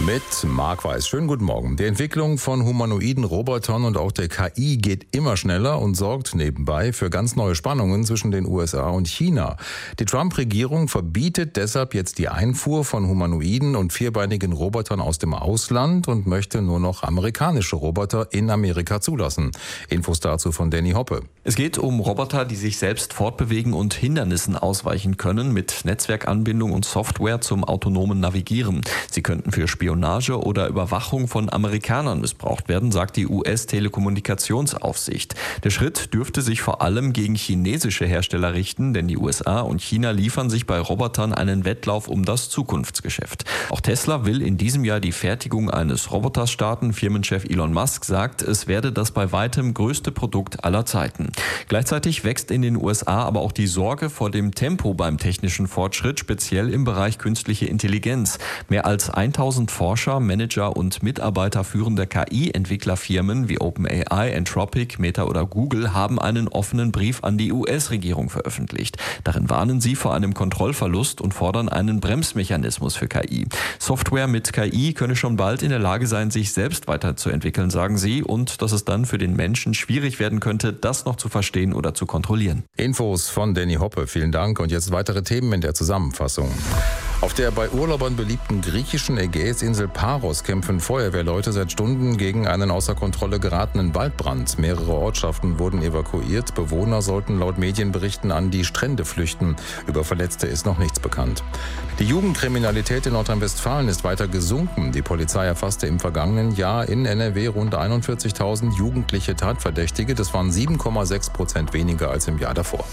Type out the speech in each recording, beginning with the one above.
Mit Marc Weiß. Schönen guten Morgen. Die Entwicklung von humanoiden Robotern und auch der KI geht immer schneller und sorgt nebenbei für ganz neue Spannungen zwischen den USA und China. Die Trump-Regierung verbietet deshalb jetzt die Einfuhr von humanoiden und vierbeinigen Robotern aus dem Ausland und möchte nur noch amerikanische Roboter in Amerika zulassen. Infos dazu von Danny Hoppe. Es geht um Roboter, die sich selbst fortbewegen und Hindernissen ausweichen können, mit Netzwerkanbindung und Software zum autonomen Navigieren. Sie könnten für Spionage oder Überwachung von Amerikanern missbraucht werden, sagt die US-Telekommunikationsaufsicht. Der Schritt dürfte sich vor allem gegen chinesische Hersteller richten, denn die USA und China liefern sich bei Robotern einen Wettlauf um das Zukunftsgeschäft. Auch Tesla will in diesem Jahr die Fertigung eines Roboters starten. Firmenchef Elon Musk sagt, es werde das bei weitem größte Produkt aller Zeiten. Gleichzeitig wächst in den USA aber auch die Sorge vor dem Tempo beim technischen Fortschritt, speziell im Bereich künstliche Intelligenz. Mehr als 1000 Forscher, Manager und Mitarbeiter führender KI-Entwicklerfirmen wie OpenAI, Anthropic, Meta oder Google haben einen offenen Brief an die US-Regierung veröffentlicht. Darin warnen sie vor einem Kontrollverlust und fordern einen Bremsmechanismus für KI. Software mit KI könne schon bald in der Lage sein, sich selbst weiterzuentwickeln, sagen sie, und dass es dann für den Menschen schwierig werden könnte, das noch zu verstehen oder zu kontrollieren. Infos von Danny Hoppe, vielen Dank. Und jetzt weitere Themen in der Zusammenfassung. Auf der bei Urlaubern beliebten griechischen Ägäisinsel Paros kämpfen Feuerwehrleute seit Stunden gegen einen außer Kontrolle geratenen Waldbrand. Mehrere Ortschaften wurden evakuiert. Bewohner sollten laut Medienberichten an die Strände flüchten. Über Verletzte ist noch nichts bekannt. Die Jugendkriminalität in Nordrhein-Westfalen ist weiter gesunken. Die Polizei erfasste im vergangenen Jahr in NRW rund 41.000 jugendliche Tatverdächtige. Das waren 7,6% weniger als im Jahr davor.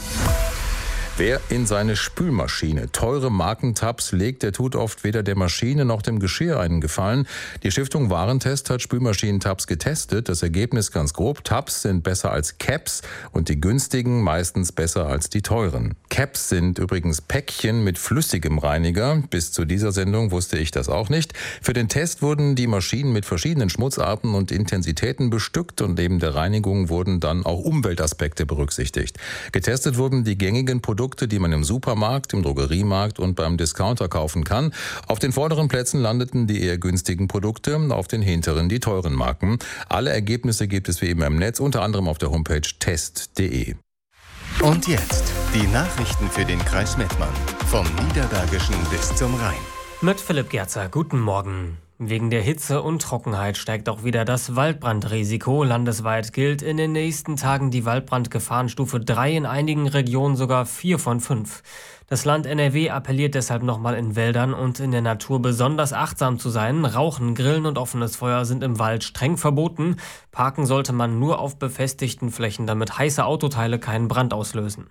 Wer in seine Spülmaschine teure Markentabs legt, der tut oft weder der Maschine noch dem Geschirr einen Gefallen. Die Stiftung Warentest hat Spülmaschinentabs getestet. Das Ergebnis ganz grob: Tabs sind besser als Caps und die günstigen meistens besser als die teuren. Caps sind übrigens Päckchen mit flüssigem Reiniger. Bis zu dieser Sendung wusste ich das auch nicht. Für den Test wurden die Maschinen mit verschiedenen Schmutzarten und Intensitäten bestückt und neben der Reinigung wurden dann auch Umweltaspekte berücksichtigt. Getestet wurden die gängigen Produkte, die man im Supermarkt, im Drogeriemarkt und beim Discounter kaufen kann. Auf den vorderen Plätzen landeten die eher günstigen Produkte, auf den hinteren die teuren Marken. Alle Ergebnisse gibt es wie immer im Netz, unter anderem auf der Homepage test.de. Und jetzt die Nachrichten für den Kreis Mettmann. Vom Niederbergischen bis zum Rhein. Mit Philipp Gerzer, guten Morgen. Wegen der Hitze und Trockenheit steigt auch wieder das Waldbrandrisiko. Landesweit gilt in den nächsten Tagen die Waldbrandgefahrenstufe 3, in einigen Regionen sogar 4 von 5. Das Land NRW appelliert deshalb nochmal in Wäldern und in der Natur besonders achtsam zu sein. Rauchen, Grillen und offenes Feuer sind im Wald streng verboten. Parken sollte man nur auf befestigten Flächen, damit heiße Autoteile keinen Brand auslösen.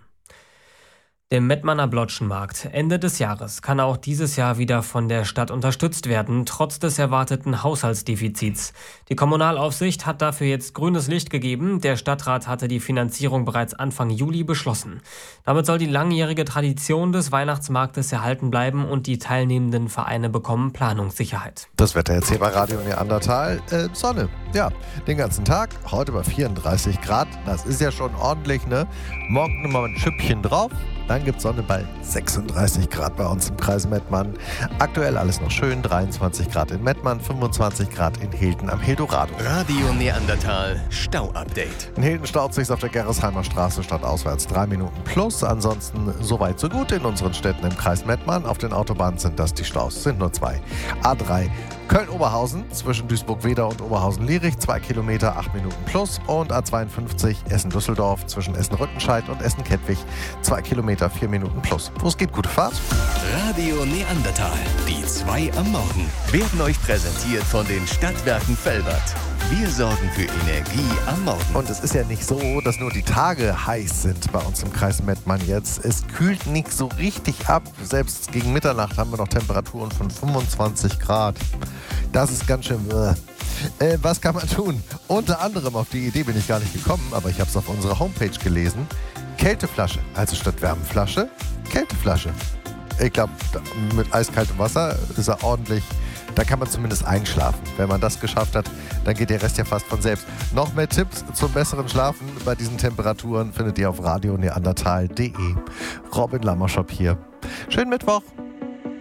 Der Mettmanner Blotschenmarkt Ende des Jahres kann auch dieses Jahr wieder von der Stadt unterstützt werden, trotz des erwarteten Haushaltsdefizits. Die Kommunalaufsicht hat dafür jetzt grünes Licht gegeben. Der Stadtrat hatte die Finanzierung bereits Anfang Juli beschlossen. Damit soll die langjährige Tradition des Weihnachtsmarktes erhalten bleiben und die teilnehmenden Vereine bekommen Planungssicherheit. Das Wetter jetzt hier bei Radio Neandertal. Sonne, ja, den ganzen Tag. Heute bei 34 Grad. Das ist ja schon ordentlich, ne? Morgen nochmal ein Schüppchen drauf. Dann gibt es Sonne bei 36 Grad bei uns im Kreis Mettmann. Aktuell alles noch schön, 23 Grad in Mettmann, 25 Grad in Hilden am Eldorado. Radio Neandertal Stau-Update. In Hilden staut sich auf der Gerresheimer Straße stadtauswärts 3 Minuten plus. Ansonsten soweit so gut in unseren Städten im Kreis Mettmann. Auf den Autobahnen sind das die Staus, sind nur 2. A3 Köln-Oberhausen zwischen Duisburg-Wedau und Oberhausen-Lierich 2 Kilometer, 8 Minuten plus. Und A52 Essen-Düsseldorf zwischen Essen-Rüttenscheid und Essen-Kettwig 2 Kilometer, 4 Minuten plus. Wo es geht, gute Fahrt. Radio Neandertal, die 2 am Morgen, werden euch präsentiert von den Stadtwerken Velbert. Wir sorgen für Energie am Morgen. Und es ist ja nicht so, dass nur die Tage heiß sind bei uns im Kreis Mettmann jetzt. Es kühlt nicht so richtig ab. Selbst gegen Mitternacht haben wir noch Temperaturen von 25 Grad. Das ist ganz schön... was kann man tun? Unter anderem, auf die Idee bin ich gar nicht gekommen, aber ich habe es auf unserer Homepage gelesen. Kälteflasche, also statt Wärmflasche, Kälteflasche. Ich glaube, mit eiskaltem Wasser ist er ordentlich. Da kann man zumindest einschlafen. Wenn man das geschafft hat, dann geht der Rest ja fast von selbst. Noch mehr Tipps zum besseren Schlafen bei diesen Temperaturen findet ihr auf radioneandertal.de. Robin Lammerschop hier. Schönen Mittwoch.